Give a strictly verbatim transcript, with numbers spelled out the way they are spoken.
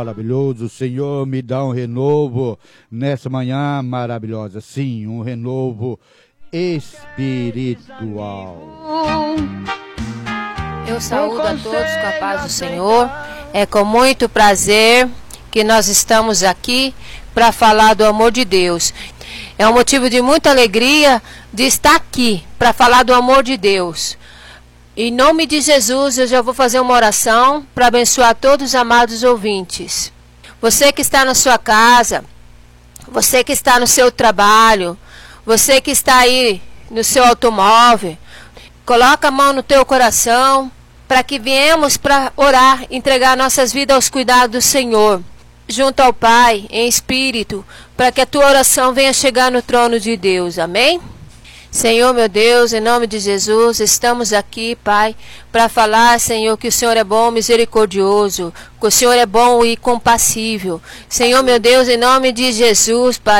maravilhoso. Senhor, me dá um renovo nessa manhã maravilhosa. Sim, um renovo espiritual. Eu saúdo a todos com a paz do Senhor. É com muito prazer que nós estamos aqui para falar do amor de Deus. É um motivo de muita alegria de estar aqui para falar do amor de Deus. Em nome de Jesus, eu já vou fazer uma oração para abençoar todos os amados ouvintes. Você que está na sua casa, você que está no seu trabalho, você que está aí no seu automóvel, coloca a mão no teu coração para que viemos para orar, entregar nossas vidas aos cuidados do Senhor, junto ao Pai, em espírito, para que a tua oração venha chegar no trono de Deus. Amém? Senhor, meu Deus, em nome de Jesus, estamos aqui, Pai, para falar, Senhor, que o Senhor é bom, misericordioso, que o Senhor é bom e compassível. Senhor, meu Deus, em nome de Jesus, Pai,